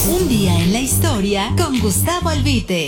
Un día en la historia con Gustavo Albite.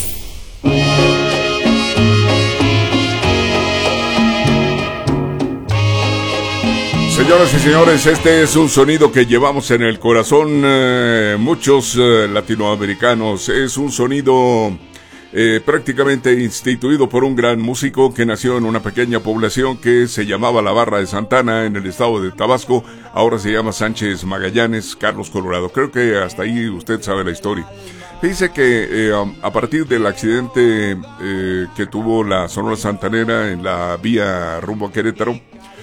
Señoras y señores, este es un sonido que llevamos en el corazón muchos latinoamericanos. Es un sonido prácticamente instituido por un gran músico que nació en una pequeña población que se llamaba La Barra de Santana en el estado de Tabasco. Ahora se llama Sánchez Magallanes, Carlos Colorado. Creo que hasta ahí usted sabe la historia. Dice que a partir del accidente que tuvo la Sonora Santanera en la vía rumbo a Querétaro,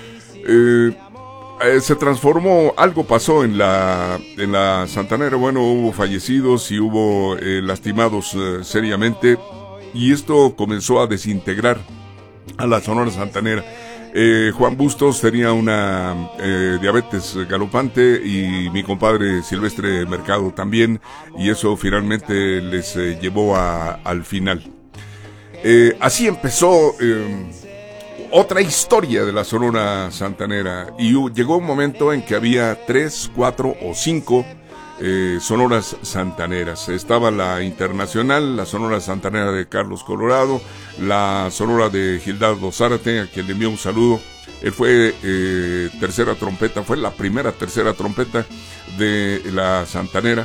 se transformó, algo pasó en la Santanera. Bueno, hubo fallecidos y hubo lastimados seriamente, y esto comenzó a desintegrar a la Sonora Santanera. Juan Bustos tenía una diabetes galopante, y mi compadre Silvestre Mercado también, y eso finalmente les llevó al final. Así empezó otra historia de la Sonora Santanera, y llegó un momento en que había 3, 4 o 5 sonoras santaneras. Estaba la internacional, la Sonora Santanera de Carlos Colorado, la Sonora de Gildardo Zárate, a quien le envió un saludo. Él fue tercera trompeta, fue la primera tercera trompeta de la Santanera.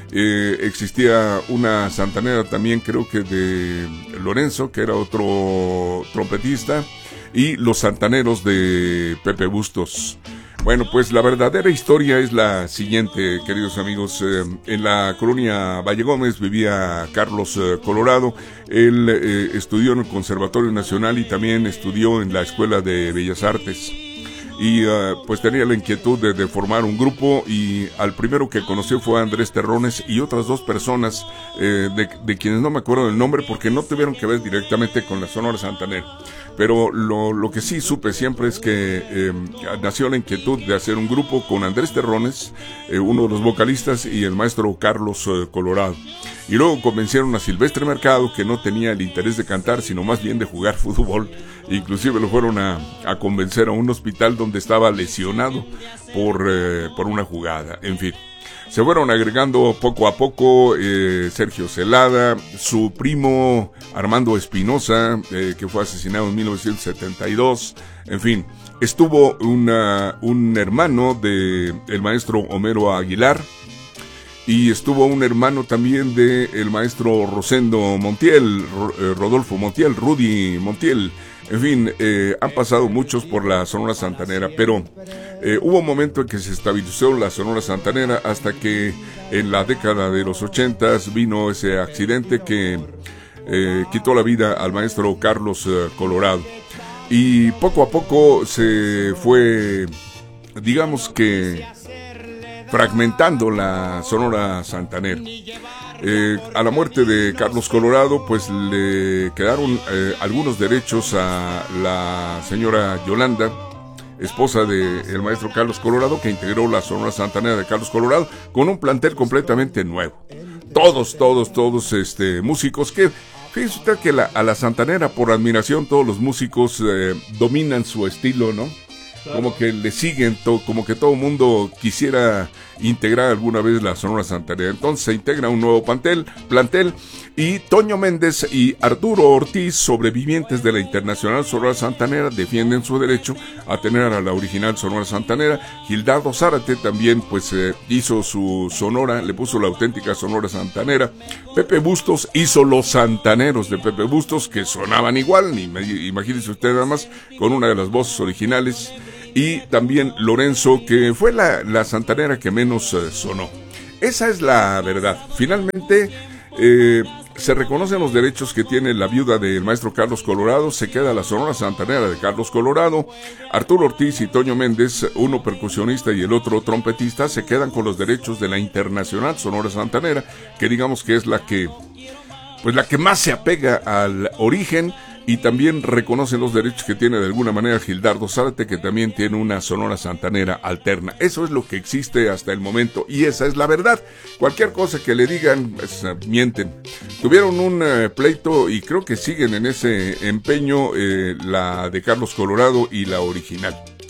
Existía una santanera también, creo que de Lorenzo, que era otro trompetista, y los santaneros de Pepe Bustos. Bueno, pues la verdadera historia es la siguiente, queridos amigos. En la colonia Valle Gómez vivía Carlos Colorado. Él estudió en el Conservatorio Nacional y también estudió en la Escuela de Bellas Artes. Y pues tenía la inquietud de formar un grupo, y al primero que conoció fue Andrés Terrones y otras 2 personas de quienes no me acuerdo del nombre porque no tuvieron que ver directamente con la Sonora Santanera. Pero lo que sí supe siempre es que nació la inquietud de hacer un grupo con Andrés Terrones, uno de los vocalistas, y el maestro Carlos Colorado. Y luego convencieron a Silvestre Mercado, que no tenía el interés de cantar, sino más bien de jugar fútbol. Inclusive lo fueron a convencer a un hospital donde estaba lesionado por una jugada. En fin, se fueron agregando poco a poco Sergio Celada, su primo Armando Espinosa, que fue asesinado en 1972. En fin, estuvo un hermano del maestro Homero Aguilar, y estuvo un hermano también del maestro Rosendo Montiel, Rodolfo Montiel, Rudy Montiel. En fin, han pasado muchos por la Sonora Santanera, pero hubo un momento en que se estabilizó la Sonora Santanera hasta que en la década de los 80s vino ese accidente que quitó la vida al maestro Carlos Colorado. Y poco a poco se fue, digamos que, fragmentando la Sonora Santanera. A la muerte de Carlos Colorado, pues le quedaron algunos derechos a la señora Yolanda, esposa del maestro Carlos Colorado, que integró la Sonora Santanera de Carlos Colorado con un plantel completamente nuevo. Todos músicos que, fíjese usted que a la Santanera, por admiración, todos los músicos dominan su estilo, ¿no? Como que le siguen, como que todo el mundo quisiera integrar alguna vez la Sonora Santanera. Entonces se integra un nuevo plantel, y Toño Méndez y Arturo Ortiz, sobrevivientes de la Internacional Sonora Santanera, defienden su derecho a tener a la original Sonora Santanera. Gildardo Zárate también pues hizo su sonora, le puso la auténtica Sonora Santanera. Pepe Bustos hizo los santaneros de Pepe Bustos, que sonaban igual, imagínense usted nada más, con una de las voces originales. Y también Lorenzo, que fue la santanera que menos sonó. Esa es la verdad. Finalmente se reconocen los derechos que tiene la viuda del maestro Carlos Colorado. Se queda la Sonora Santanera de Carlos Colorado. Arturo Ortiz y Toño Méndez, uno percusionista y el otro trompetista, se quedan con los derechos de la Internacional Sonora Santanera, que digamos que es la que más se apega al origen. Y también reconocen los derechos que tiene de alguna manera Gildardo Zárate, que también tiene una Sonora Santanera alterna. Eso es lo que existe hasta el momento, y esa es la verdad. Cualquier cosa que le digan, pues, mienten. Tuvieron un pleito, y creo que siguen en ese empeño, la de Carlos Colorado y la original.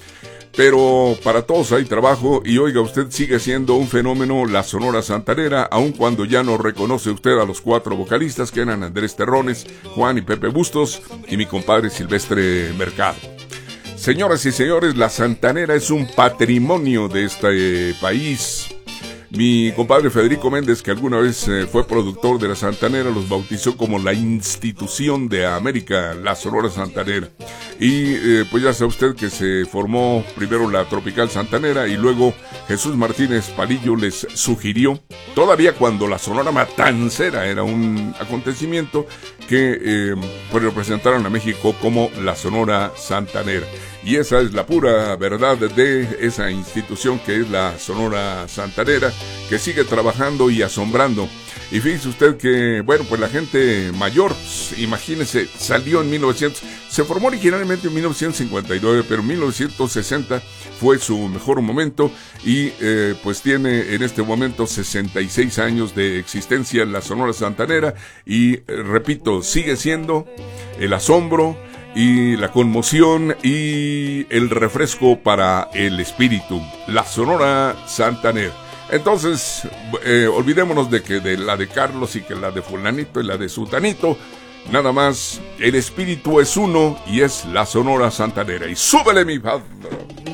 Pero para todos hay trabajo y oiga, usted sigue siendo un fenómeno la Sonora Santanera, aun cuando ya no reconoce usted a los 4 vocalistas que eran Andrés Terrones, Juan y Pepe Bustos y mi compadre Silvestre Mercado. Señoras y señores, la Santanera es un patrimonio de este país. Mi compadre Federico Méndez, que alguna vez fue productor de la Santanera, los bautizó como la institución de América, la Sonora Santanera. Y pues ya sabe usted que se formó primero la Tropical Santanera y luego Jesús Martínez Palillo les sugirió, todavía cuando la Sonora Matancera era un acontecimiento, que pues representaron a México como la Sonora Santanera. Y esa es la pura verdad de esa institución que es la Sonora Santanera, que sigue trabajando y asombrando. Y fíjese usted que, bueno, pues la gente mayor, imagínese, salió en 1900, se formó originalmente en 1959, pero en 1960 fue su mejor momento y pues tiene en este momento 66 años de existencia en la Sonora Santanera y, repito, sigue siendo el asombro y la conmoción y el refresco para el espíritu, la Sonora Santanera. Entonces, olvidémonos de que de la de Carlos y que la de fulanito y la de sutanito, nada más, el espíritu es uno y es la Sonora Santanera. Y súbele mi padre.